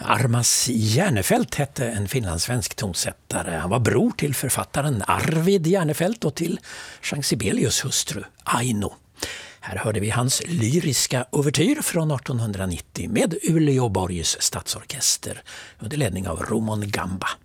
Armas Järnefelt hette en finlandssvensk tonsättare. Han var bror till författaren Arvid Järnefelt och till Jean Sibelius hustru Aino. Här hörde vi hans lyriska ouvertyr från 1890 med Uleåborgs stadsorkester under ledning av Romon Gamba.